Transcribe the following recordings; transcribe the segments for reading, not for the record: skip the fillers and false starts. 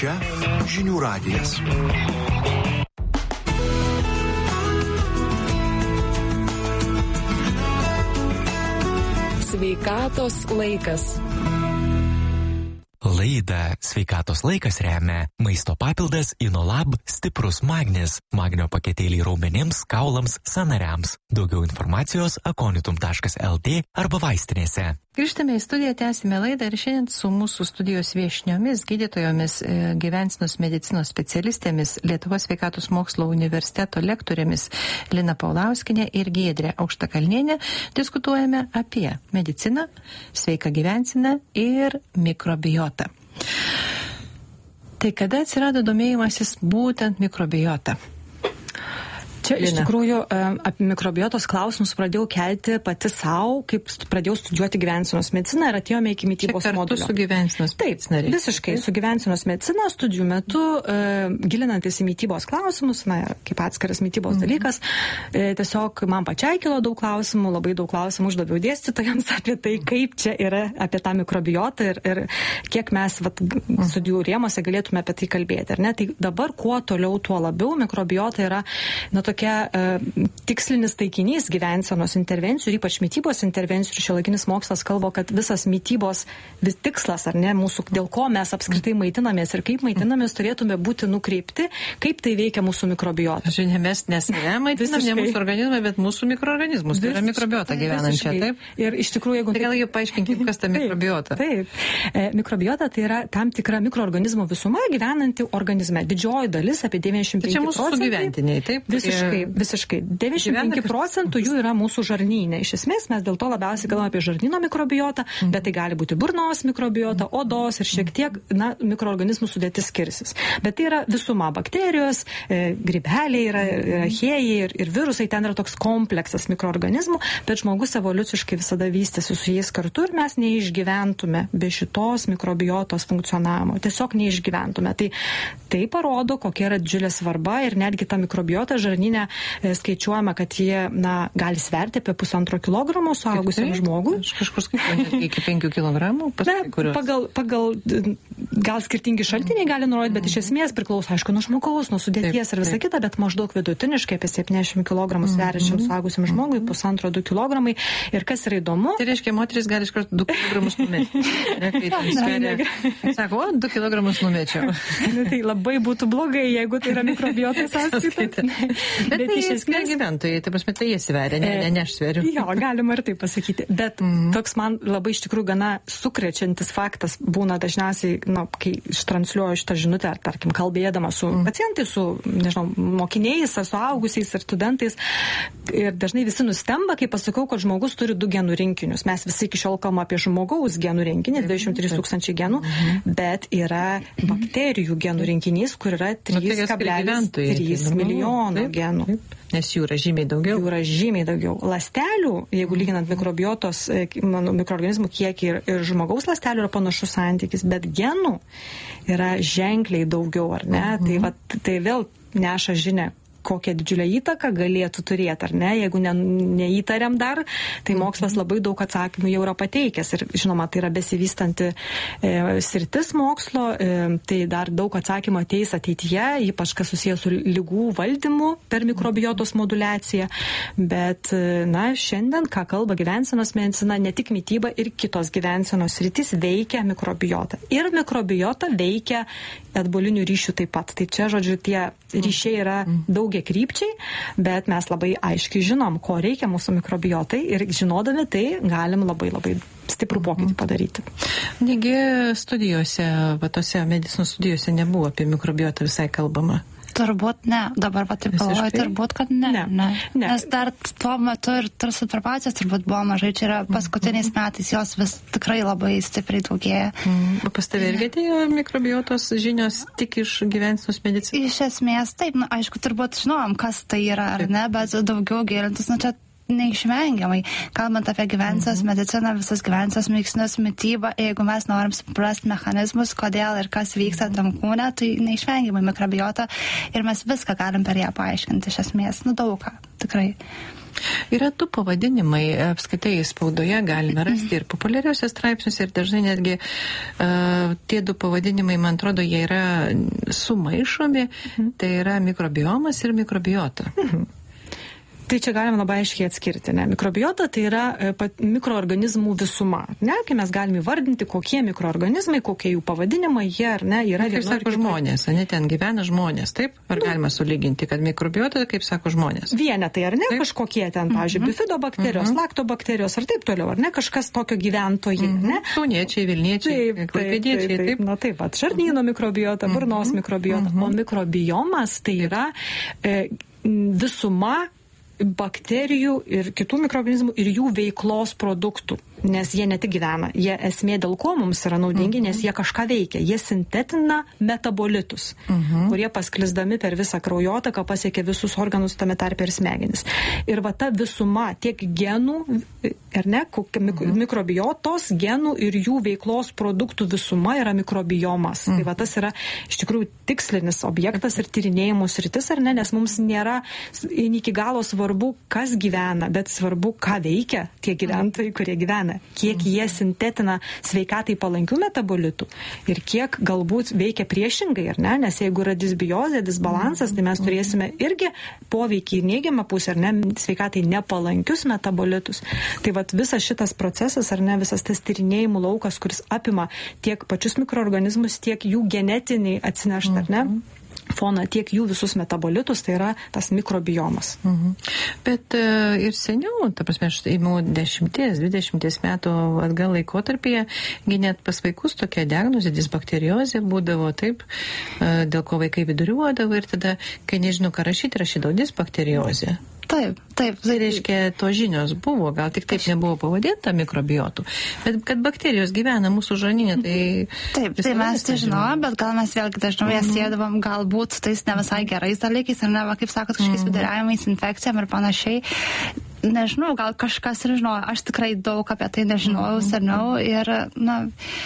Čia žinių radijas. Sveikatos laikas. Laidą Sveikatos laikas remia maisto papildas Inolab stiprus magnis, magnio paketėliai raumenims, kaulams, sąnariams. Daugiau informacijos akonitum.lt arba vaistinėse. Grįžtame į studiją, tęsime laidą ir šiandien su mūsų studijos viešniomis, gydytojomis, gyvensenos medicinos specialistėmis, Lietuvos sveikatos mokslo universiteto lektorėmis Lina Paulauskienė ir Giedrė Aukštakalnienė diskutuojame apie mediciną, sveiką gyvenseną ir mikrobiotą. Tai kada atsirado domėjimasis būtent mikrobiota? Čia iš tikrųjų apie mikrobiotos klausimus pradėjau kelti pati savo, kaip pradėjau studijuoti gyvensenos mediciną ir atėjome iki mitybos modulio. Čia kartu su gyvensenos medicina. Taip, visiškai su gyvensenos medicina studijų metu, gilinantis į mitybos klausimus, kaip atskiras mitybos dalykas, tiesiog man pačiai kilo daug klausimų, labai daug klausimų uždaviau dėstytojams apie tai, kaip čia yra apie tą mikrobiotą ir kiek mes studijų rėmose galėtume apie tai kalbėti. Ar ne? Tai dabar kuo toliau, tuo labiau mikrobiota yra tokia tikslinis taikinys gyvensenos intervencijų ir ypač mitybos intervencijų ir šiuolaikinis mokslas kalba, kad visas mitybos tikslas, ar ne, mūsų, dėl ko mes apskritai maitinamės ir kaip maitinamės, turėtume būti nukreipti, kaip tai veikia mūsų mikrobiotą. Žinia, mes nesame maitinam ne mūsų organizmą, bet mūsų mikroorganizmus. Tai yra mikrobiota gyvenančia, taip? Ir iš tikrųjų, jeigu... Tai gal jau paaiškinkim, kas ta mikrobiota. Taip. Mikrobiota tai yra tam tikra mikroorganizmų visuma gyvenanti organizme. Didžioji dalis, apie 95%. Tai čia mūsų sugyventiniai, taip? Visiškai. 95 procentų jų yra mūsų žarnyne. Iš esmės mes dėl to labiausiai kalbame apie žarnyno mikrobiotą, bet tai gali būti burnos mikrobiota, odos ir šiek tiek mikroorganizmų sudėtis skirsis. Bet tai yra visuma bakterijos, grybeliai, yra archėjai ir virusai, ten yra toks kompleksas mikroorganizmų, bet žmogus evoliuciškai visada vystėsi su jais kartu ir mes neišgyventume be šitos mikrobiotos funkcionavimo. Tiesiog neišgyventume. Tai parodo, kokia yra didžiulė svarba ir netgi ta mikrobiota žarnyne skaičiuojama, kad jie gali sverti apie 1,5 kilogramo suaugusiam žmogui. Kažkur skaičiuojama iki 5 kilogramų? Pagal gal skirtingi šaltiniai gali nurodyti, bet iš esmės priklauso, aišku, nuo žmogaus, nuo sudėties ir visa kita, bet maždaug vidutiniškai apie 70 kilogramų sveriančiam suaugusiam žmogui 1,5-2 kilogramai. Ir kas yra įdomu? Tai reiškia, moteris gali iš karto 2 kilogramus numesti. Sako, 2 kilogramus numečiau. Tai labai būtų blogai, jeigu tai yra mikrobiotos sąskaita. Bet tai iš esmės gyventojai, tai prasme, tai jie sveria, ne aš sveriu. Jo, galima ir tai pasakyti. Bet toks man labai iš tikrųjų gana sukrečiantis faktas būna dažniausiai, kai ištransliuoju šitą žinutę, ar tarkim, kalbėdama su pacientais, su, nežinau, mokiniais, ar suaugusiais, ar studentais. Ir dažnai visi nustemba, kai pasakau, kad žmogus turi 2 genų rinkinius. Mes visi iki šiol kalbame apie žmogaus genų rinkinį, 23 tūkstančiai genų, bet yra bakterijų genų rinkinys, kur yra 3,3 milijono genų. Nes jų yra žymiai daugiau. Ląstelių, jeigu lyginant mikrobiotos, mikroorganizmų kiekį ir žmogaus ląstelių yra panašus santykis, bet genų yra ženkliai daugiau, ar ne? Tai vėl neša žinia, kokią didžiulę įtaką galėtų turėti, ar ne? Jeigu neįtariam dar, tai mokslas labai daug atsakymų jau yra pateikęs. Ir žinoma, tai yra besivystanti sritis mokslo, tai dar daug atsakymų ateis ateityje, ypač kas susijęs su ligų valdymu per mikrobiotos moduliaciją. Bet, šiandien, ką kalba gyvensenos medicina, ne tik mityba ir kitos gyvensenos sritis veikia mikrobiotą. Ir mikrobiota veikia atbolinių ryšių taip pat. Tai čia, žodžiu, tie ryšiai yra daugiakrypčiai, bet mes labai aiškiai žinom, ko reikia mūsų mikrobiotai ir žinodami tai galim labai stiprų pokytį padaryti. Negi studijose, tose medicinos studijose nebuvo apie mikrobiotą visai kalbama? Turbūt ne. Dabar taip galvoju, turbūt, kad ne. Nes dar tuo metu ir tarsi informacijos turbūt buvo mažai. Čia yra paskutiniais metais jos vis tikrai labai stipriai daugėja. Pas tave irgi atėjo mikrobiotos žinios tik iš gyvensenos medicinos? Iš esmės, taip. Aišku, turbūt žinom, kas tai yra, ar ne, bet daugiau gilintis, čia neišvengiamai. Kalbant apie gyvensenos mediciną, visas gyvensenos veiksnius, mitybą, jeigu mes norim suprasti mechanizmus, kodėl ir kas vyksta tam kūne, tai neišvengiamai mikrobiota ir mes viską galim per ją paaiškinti iš esmės, daug ką. tikrai. Yra du pavadinimai, apskaitai spaudoje galime rasti ir populiariuose straipsniuose, ir dažnai netgi tie du pavadinimai, man atrodo, jie yra sumaišomi, tai yra mikrobiomas ir mikrobiota. Tai čia galime labai aiškiai atskirti. Ne? Mikrobiota tai yra mikroorganizmų visuma. Ne? Kai mes galime įvardinti, kokie mikroorganizmai, kokie jų pavadinimai, jie ar ne, yra kaip sako žmonės, ne ten gyvena žmonės, taip? Ar galima sulyginti, kad mikrobiota, kaip sako žmonės? Vienetai, ar ne? Taip? Kažkokie ten, pavyzdžiui, bifidobakterijos, laktobakterijos, ar taip toliau, ar ne? Kažkas tokio gyventojai, ne? Kauniečiai, Vilniečiai, klaipėdiečiai, taip? Na taip, žarnyno mikrobiota, burnos mikrobiota. O mikrobiomas tai yra visuma bakterijų ir kitų mikroorganizmų ir jų veiklos produktų. Nes jie ne tik gyvena, jie esmė dėl ko mums yra naudingi, nes jie kažką veikia. Jie sintetina metabolitus, kurie pasklisdami per visą kraujotaką pasiekia visus organus, tame tarpe ir smegenis. Ir va ta visuma tiek genų, ar ne, mikrobiotos, genų ir jų veiklos produktų visuma yra mikrobiomas. Tai va tas yra iš tikrųjų tikslinis objektas ir tyrinėjimų sritis, ar ne, nes mums nėra iki galo svarbu, kas gyvena, bet svarbu, ką veikia tie gyventojai, kurie gyvena. Kiek jie sintetina sveikatai palankių metabolitų ir kiek galbūt veikia priešingai, ar ne? Nes jeigu yra disbiozė, disbalansas, tai mes turėsime irgi poveikį į neigiamą pusę, ar ne, sveikatai nepalankius metabolitus. Tai vat visas šitas procesas, ar ne, visas tas tyrinėjimų laukas, kuris apima tiek pačius mikroorganizmus, tiek jų genetinį atsineštą, ar ne? Foną, tiek jų visus metabolitus, tai yra tas mikrobiomas. Bet ir seniau, ta prasme, aš įimu 10-20 metų atgal laikotarpyje, net pas vaikus tokia diagnozė, disbakteriozė būdavo, taip, dėl ko vaikai viduriuodavo ir tada, kai nežinau, ką rašyti, rašydavo disbakteriozė. Taip. Tai reiškia, to žinios buvo, gal tik taip nebuvo pavadinta mikrobiotų, bet kad bakterijos gyvena mūsų žarnyne, tai... Taip, tai mes tai žinojom, bet gal mes vėlgi dažnai jas sėdavom galbūt tais ne visai gerais dalykais, ir ne, va, kaip sakot, kažkokiais viduriavimais, infekcijom ir panašiai. Nežinau, gal kažkas ir žinojo, aš tikrai daug apie tai nežinojau seniau ir, na...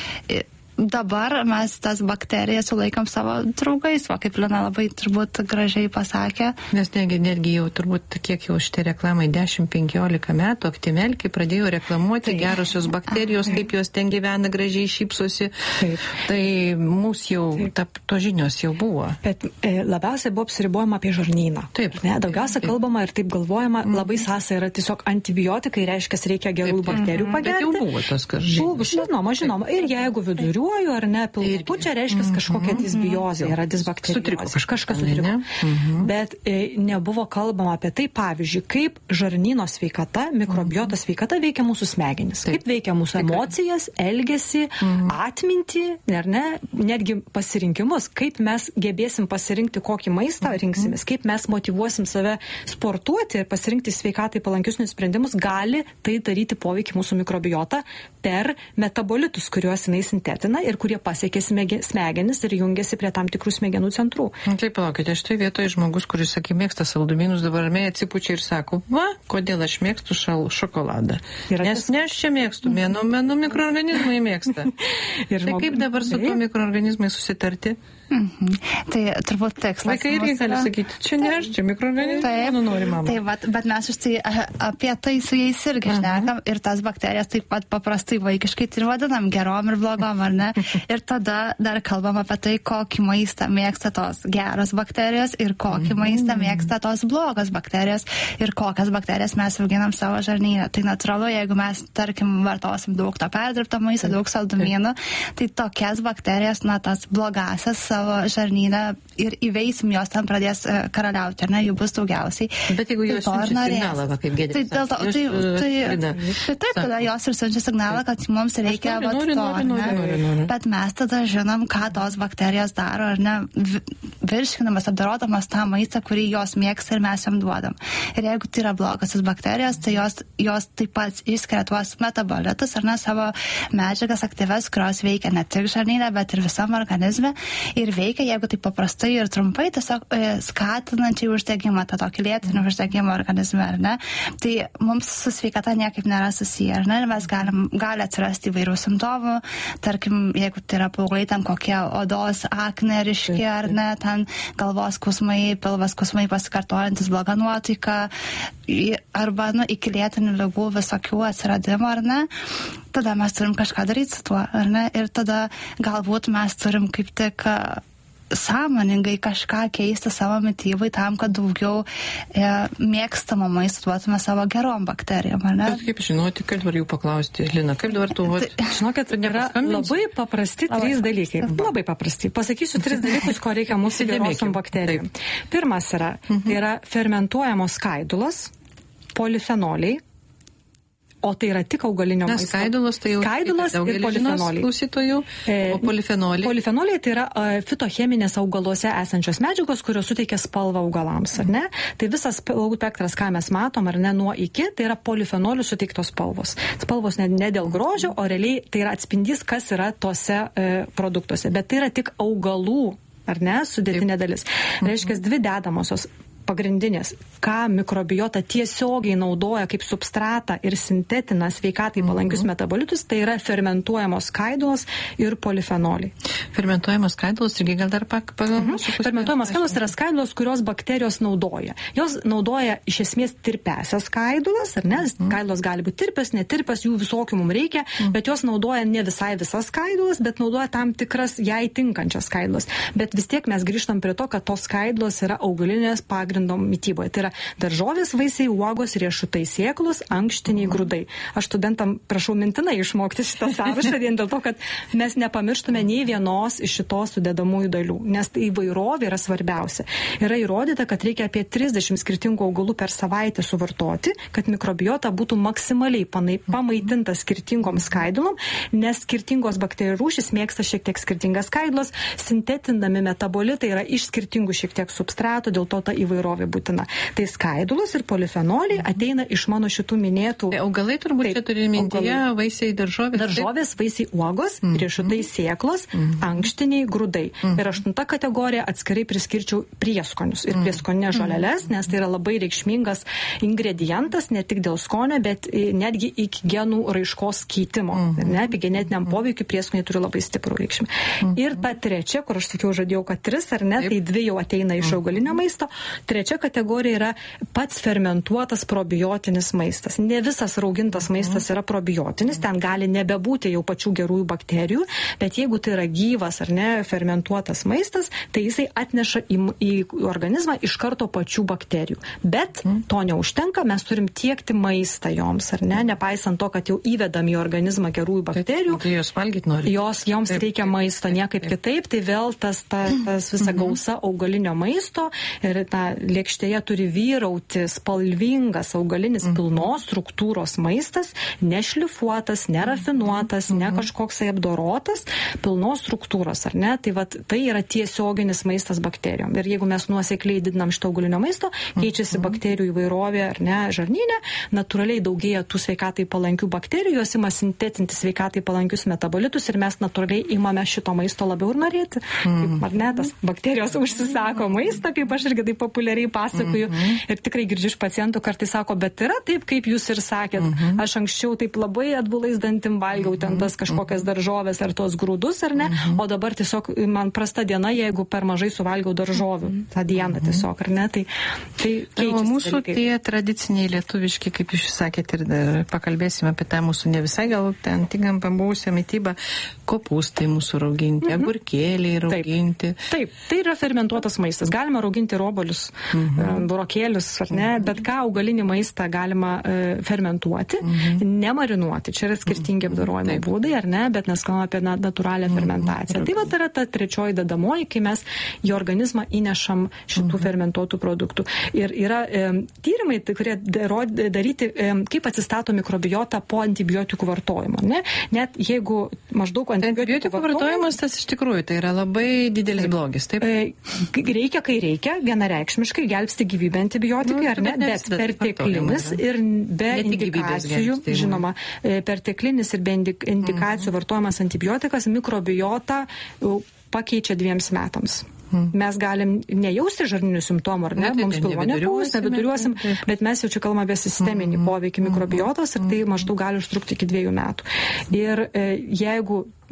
Dabar mes tas bakterijas sulaikom savo draugais, o kaip Lina labai turbūt gražiai pasakė. Nes netgi jau turbūt kiek jau šitai reklamai 10-15 metų Actimel, kai pradėjo reklamuoti gerosios bakterijos, kaip jos ten gyvena, gražiai šypsosi. Tai mūsų jau, to žinios jau buvo. Bet labiausiai buvo apsiribojama apie žarnyną. Taip. Ne? Daugiausia kalbama ir taip galvojama, labai sąsa yra tiesiog antibiotikai, reiškia, reikia gerų bakterijų pagerti. Bet jau buvo tos kažkas. Žinoma. Ir jeigu vidurių ar ne, pilvučia reiškia kažkokia disbiozė, yra disbakteriozė. Kažkas sutriko. Bet nebuvo kalbama apie tai, pavyzdžiui, kaip žarnyno sveikata, mikrobiotos sveikata veikia mūsų smegenis. Kaip veikia mūsų emocijas, elgesį, atmintį, ar ne, netgi pasirinkimus, kaip mes gebėsim pasirinkti, kokį maistą rinksimės, kaip mes motyvuosim save sportuoti ir pasirinkti sveikatai palankius sprendimus, gali tai daryti poveikį mūsų mikrobiotą per metabolitus, kuriuos jinai sintetina ir kurie pasiekė smegenis ir jungiasi prie tam tikrų smegenų centrų. Taip, palaukite, štai vietoje žmogus, kuris, sakė, mėgsta saldumynus, dabar ramiai atsipučia ir sako, va, kodėl aš mėgstu šokoladą. Nes ne aš čia mėgstu, mėnų mikroorganizmai mėgsta. Tai kaip dabar su tuo mikroorganizmai susitarti? Tai turbūt tikslas. Vaikai irgi gali sakyti, čia ne aš, čia mikroorganizmai, nori mama. Taip, bet mes už tai apie tai su jais irgi šnekam ir tas bakterijas taip pat paprastai vaikiškai ir vadinam gerom ir blogom, ar ne? Ir tada dar kalbam apie tai, kokį maistą mėgsta tos geros bakterijos ir kokį maistą mėgsta tos blogos bakterijos ir kokias bakterijas mes auginam savo žarnyne. Tai natūralu, jeigu mes, tarkim, vartosim daug to perdirbto maisto, daug saldumynų, tai tokias bakterijas, na, tas blogasias savo žarnyną ir įveisim, jos ten pradės karaliauti, ar ne, jų bus daugiausiai. Bet jeigu jos siunčia signalą, va, kaip Giedrė sako, taip, tada jos ir siunčia signalą, kad mums reikia nori. Bet mes tada žinom, ką tos bakterijos daro, ar ne, virškinamas, apdorodamas tą maistą, kurį jos mėgsta ir mes jom duodam. Ir jeigu tai yra blogosios bakterijos, tai jos taip pat išskiria tuos metabolitus, ar ne, savo medžiagas aktyves, kurios veikia ne tik žarnyne, bet ir visam organizme. Ir veikia, jeigu tai paprastai ir trumpai, tiesiog skatinančiai uždegimą, tą tokį lėtinį uždegimą organizme, ar ne? Tai mums su sveikata niekaip nėra susiję, ar ne? Ir mes gali atsirasti įvairių simptomų, tarkim, jeigu tai yra paaugliai, ten kokie odos akne ryški, ar ne, ten ten galvos skausmai, pilvas skausmai pasikartojantis, bloga nuotaika, arba, iki lėtinių ligų visokių atsiradimo, ar ne, tada mes turim kažką daryti su tuo, ar ne, ir tada galbūt mes turim kaip tik sąmoningai kažką keisti savo mitybai tam, kad daugiau mėgstamo maisto duotume savo gerom bakterijom, ar ne? Bet kaip žinoti, kaip dabar jų paklausti, Lina, kaip dabar tu... Žinokit, yra labai paprasti 3 dalykai. Labai paprasti. Pasakysiu 3 dalykus, ko reikia mūsų gerosiom bakterijom. Pirmas yra, tai yra fermentuojamos skaidulos, polifenoliai, o tai yra tik augalinio maisto. Skaidulos tai jau skaidulos ir polifenoliai. Klausytojų, o polifenoliai? Polifenoliai tai yra fitocheminės augaluose esančios medžiagos, kurios suteikia spalvą augalams, ar ne? Tai visas spalvų spektras, ką mes matom, ar ne, nuo iki, tai yra polifenolių suteiktos spalvos. Spalvos ne dėl grožio, o realiai tai yra atspindys, kas yra tose produktuose. Bet tai yra tik augalų, ar ne, sudėtinė dalis. Reiškia, 2 dedamosios pagrindinės, ką mikrobiota tiesiogiai naudoja kaip substratą ir sintetina sveikatai palankius metabolitus, tai yra fermentuojamos skaidulos ir polifenoliai. Fermentuojamos skaidulos, irgi gal dar Fermentuojamos skaidulos yra skaidulos, kurios bakterijos naudoja. Jos naudoja iš esmės tirpiasias skaidulas, ar ne? Skaidulos gali būti tirpios, netirpios, jų visokių mums reikia, bet jos naudoja ne visai visas skaidulas, bet naudoja tam tikras jai tinkančias skaidulas. Bet vis tiek mes grįžtam prie to, kad tos skaidulos yra augalinės mityboje. Tai yra daržovės, vaisiai, uogos, riešutai, sėklos, ankštiniai grūdai. Aš studentam prašau mintinai išmokti šitą sąrašą vien dėl to, kad mes nepamirštume nei vienos iš šitos sudedamųjų dalių, nes tai įvairovė yra svarbiausia. Yra įrodyta, kad reikia apie 30 skirtingų augalų per savaitę suvartoti, kad mikrobiota būtų maksimaliai pamaitinta skirtingom skaidulom, nes skirtingos bakterijų rūšys mėgsta šiek tiek skirtingas skaidulas, sintetindami metabolitai yra iš skirtingų šiek tiek substratų, dėl to ta įvairovė būtina. Tai skaidulos ir polifenoliai ateina iš mano šitų minėtų. Tai augalai turbūt čia turi mintyje vaisiai, daržovės. Daržovės, vaisiai, uogos, riešutai, sėklos, ankštiniai grūdai. Ir 8 kategorija atskirai priskirčiau prieskonius ir prieskoninės žoleles, nes tai yra labai reikšmingas ingredientas, ne tik dėl skonio, bet netgi iki genų raiškos keitimo. Ne, apie genetiniam poveikiu prieskoniai turi labai stiprų reikšmę. Ir ta trečia, kur aš sakiau, žadėjau, kad 3 ar ne, tai 2 jau ateina iš augalinio maisto. Trečia kategorija yra pats fermentuotas probiotinis maistas. Ne visas raugintas maistas yra probiotinis, ten gali nebebūti jau pačių gerųjų bakterijų, bet jeigu tai yra gyvas ar ne fermentuotas maistas, tai jisai atneša į organizmą iš karto pačių bakterijų. Bet to neužtenka, mes turim tiekti maistą joms, ar ne, nepaisant to, kad jau įvedam į organizmą gerųjų bakterijų. Tai jos valgyti nori. Joms reikia maisto, niekaip kitaip, tai vėl tas visa gausa augalinio maisto ir ta lėkštėje turi vyrauti spalvingas augalinis pilnos struktūros maistas, nešlifuotas, nerafinuotas, ne kažkoksai apdorotas, pilnos struktūros, ar ne? Tai tai yra tiesioginis maistas bakterijom. Ir jeigu mes nuosekliai didinam šito augalinio maisto, keičiasi bakterijų įvairovė, ar ne, žarnyne, natūraliai daugėja tų sveikatai palankių bakterijų, jos ima sintetinti sveikatai palankius metabolitus ir mes natūraliai imame šito maisto labiau ir norėti. Ar ne, tas bakterijos užsisako maistą, kaip aš irgi taip populiariai pasakoju. Ir tikrai girdžiu iš pacientų, kartais sako, bet yra taip, kaip jūs ir sakėt. Aš anksčiau taip labai atbulais dantim valgiau ten tas kažkokias daržovės ar tos grūdus, ar ne, o dabar tiesiog man prasta diena, jeigu per mažai suvalgiau daržovių tą dieną tiesiog, ar ne. Tai keičiasi mūsų dalykai. tie tradiciniai lietuviški, kaip jūs sakėt, ir dar pakalbėsime apie tą mūsų ne visai gal ten tikam pambuvusią mitybą, kopūstai mūsų rauginti, agurkėliai rauginti. Taip, tai yra fermentuotas maistas. Galima rauginti obuolius, burokėlius, ar ne, bet ką augalinį maistą galima fermentuoti, nemarinuoti. Čia yra skirtingi apdorojimo būdai, ar ne, bet mes kalbame apie natūralią fermentaciją. Tai yra ta trečioji dedamoji, kai mes į organizmą įnešam šitų fermentuotų produktų. Ir yra tyrimai, kurie daryti, kaip atsistato mikrobiota po antibiotikų vartojimo. Ne? Net jeigu maždaug antibiotikų vartojimas, tas iš tikrųjų tai yra labai didelis blogis. Taip? Reikia, kai reikia, vienareikšmiškai gelbsti gyvybę antibiotikai, ar ne? Bet perteklinis ir be indikacijų, žinoma, perteklinis ir be indikacijų vartojamas antibiotikas mikrobiotą pakeičia 2 metams. Mes galim nejausti žarninių simptomų, ar ne? Mums pilvo nepūs, neviduriuosim, bet mes jau čia kalbame apie sisteminį poveikį mikrobiotos ir tai maždaug gali užtrukti iki 2 metų. Ir jeigu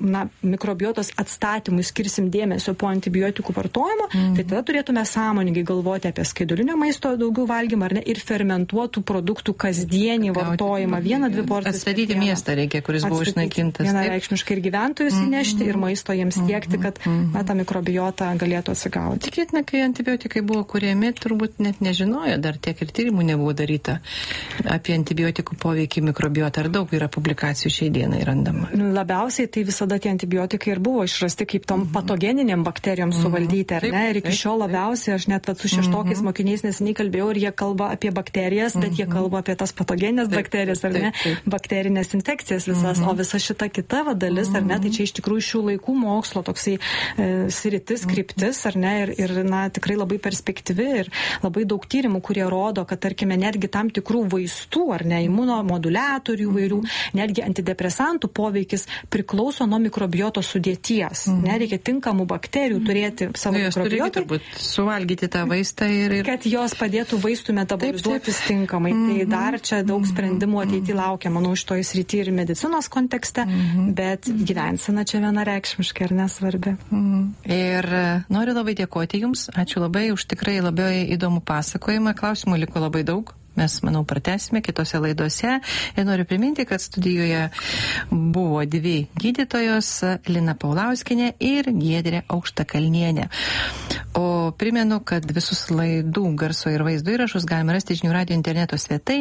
mikrobiotos atstatymui skirsim dėmesio po antibiotikų vartojimo, tai tada turėtume sąmoningai galvoti apie skaidulinio maisto daugiau valgymą, ar ne, ir fermentuotų produktų kasdienį vartojimą. 1-2 porcijas. Atstatyti miestą reikia, kuris buvo išnaikintas. Vienareikšmiškai ir gyventojus įnešti, ir maisto jiems tiekti, kad ta mikrobiota galėtų atsigauti. Tikėtina, kai antibiotikai buvo kuriami, turbūt net nežinojo, dar tiek ir tyrimų nebuvo daryta apie antibiotikų poveikį mikrobiotą. Ar daug yra publikacijų šiai dienai randama? Labiausiai tai visada tie antibiotikai ir buvo išrasti kaip tom patogeninėm bakterijom suvaldyti, ar ne? Ir iki šiol labiausiai, aš net su 6 mokiniais neseniai kalbėjau, ir jie kalba apie bakterijas, bet jie kalba apie tas patogeninės bakterijas, ar ne? Bakterinės infekcijas visas, o visa šita kita dalis, ar ne? Tai čia iš tikrųjų šių laikų mokslo toksai sritis, kryptis, ar ne? Ir tikrai labai perspektyvi ir labai daug tyrimų, kurie rodo, kad, tarkime, netgi tam tikrų vaistų, ar ne, imunomoduliatorių įvairių, netgi antidepresantų poveikis priklauso nuo mikrobiotos sudėties. Nereikia tinkamų bakterijų turėti savo mikrobiotai. Turbūt suvalgyti tą vaistą ir... Kad jos padėtų vaistų metabolizuotis tinkamai. Tai dar čia daug sprendimų ateityje laukia, manau, iš to srity ir medicinos kontekste, bet gyvensena čia vienareikšmiškai ir nesvarbi. Ir noriu labai dėkoti Jums. Ačiū labai už tikrai labai įdomų pasakojimą. Klausimų liko labai daug. Mes, manau, pratęsime kitose laidose. Ir noriu priminti, kad studijoje buvo 2 gydytojos, Lina Paulauskienė ir Giedrė Aukštakalnienė. O primenu, kad visus laidų garso ir vaizdo įrašus galime rasti Žinių radijo interneto svetainėje.